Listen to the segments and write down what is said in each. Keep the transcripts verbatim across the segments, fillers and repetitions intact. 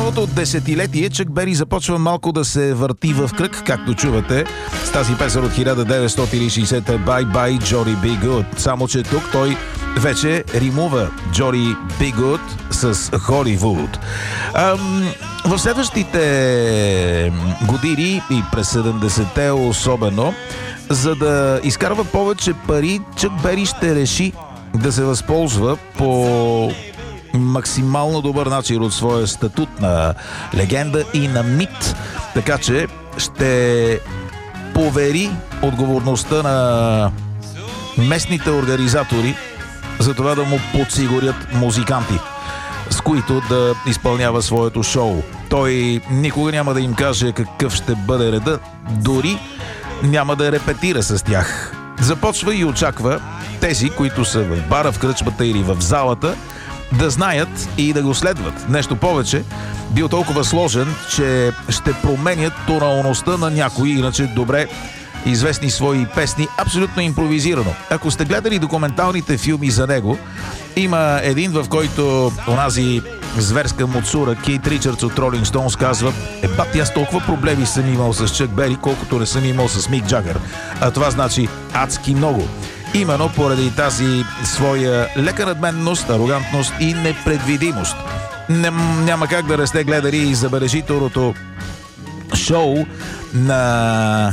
новото десетилетие Чък Бери започва малко да се върти в кръг, както чувате, с тази песен от хиляда деветстотин и шейсета Bye Bye Johnny B. Good. Само че тук той вече римува Johnny B. Good с Холивуд. Ам, в следващите години и през седемдесетте особено, за да изкарва повече пари, Чък Бери ще реши да се възползва по максимално добър начин от своя статут на легенда и на мит, така че ще повери отговорността на местните организатори за това да му подсигурят музиканти, с които да изпълнява своето шоу. Той никога няма да им каже какъв ще бъде реда, дори няма да репетира с тях. Започва и очаква тези, които са в бара, в кръчмата или в залата, да знаят и да го следват. Нещо повече, бил толкова сложен, че ще променят тоналността на някои иначе добре известни свои песни, абсолютно импровизирано. Ако сте гледали документалните филми за него, има един, в който онази зверска муцура Кейт Ричардс от Ролинг Стоунс казва: е, бати, аз толкова проблеми съм имал с Чък Бери, колкото не съм имал с Мик Джагър. А това значи адски много. Именно поради тази своя лека надменност, арогантност и непредвидимост. Ням, няма как да расте гледали и забележителното шоу на...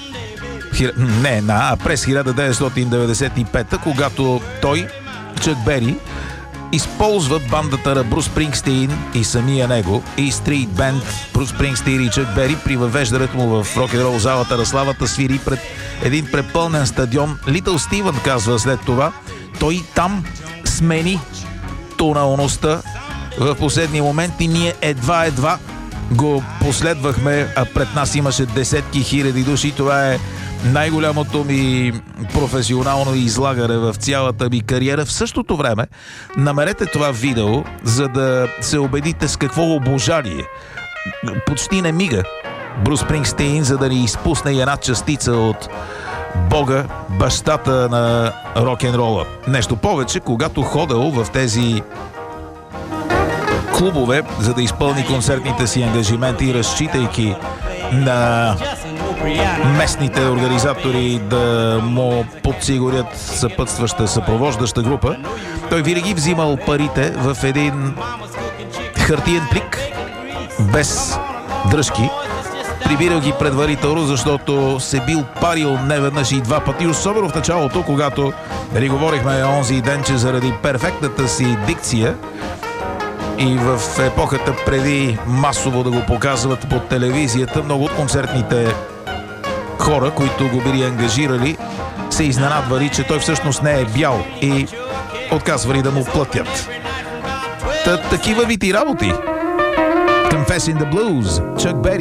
Не, на, през хиляда деветстотин деветдесет и пета, когато той, Чък Бери, използва бандата на Брус Спрингстин и самия него и стрит бенд Брус Спрингстин и Чък Бери при въвеждането му в рок-н-рол залата на славата свири пред един препълнен стадион. Литъл Стивън казва след това, той там смени тоналността в последния момент и ние едва-едва го последвахме, а пред нас имаше десетки хиляди души. Това е най-голямото ми професионално излагане в цялата ми кариера. В същото време намерете това видео, за да се убедите с какво обожание почти не мига Брус Спрингстин, за да ни изпусне една частица от Бога, бащата на рок-н-рола. Нещо повече, когато ходил в тези клубове, за да изпълни концертните си ангажименти, разчитайки на местните организатори да му подсигурят съпътстваща, съпровождаща група, той винаги взимал парите в един хартиен плик, без дръжки. Прибирал ги предварително, защото се бил парил неведнъж и два пъти, особено в началото, когато нали, говорихме онзи ден, че заради перфектната си дикция и в епохата преди масово да го показват по телевизията, много от концертните хора, които го били ангажирали, се изненадвали, че той всъщност не е бял и отказвали да му платят. Та, такива вити работи. Confessing the Blues, Чък Бери.